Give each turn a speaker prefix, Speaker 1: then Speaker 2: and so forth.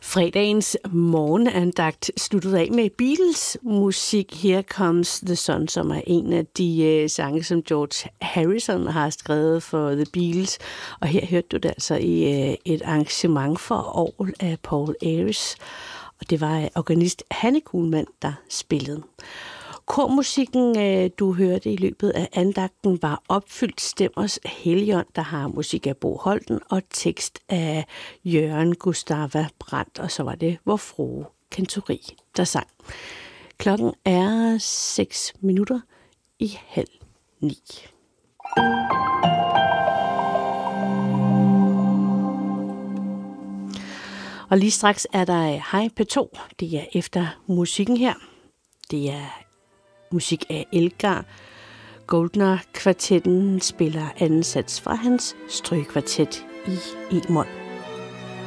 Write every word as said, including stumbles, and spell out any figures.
Speaker 1: Fredagens morgenandagt sluttede af med Beatles musik. Here Comes the Sun, som er en af de øh, sange, som George Harrison har skrevet for The Beatles. Og her hørte du det altså i øh, et arrangement for orgel af Paul Ayres. Og det var organist Hanne Kuhlmann, der spillede. Kormusikken, du hørte i løbet af andagten, var Opfyldt Stemmers Helligånd, der har musik af Bo Holten og tekst af Jørgen Gustava Brandt. Og så var det Vor Frue Kantori, der sang. Klokken er seks minutter i halv ni. Og lige straks er der Hej P to. Det er efter musikken her. Det er musik af Elgar. Goldner Kvartetten spiller anden sats fra hans strygekvartet i E-mol.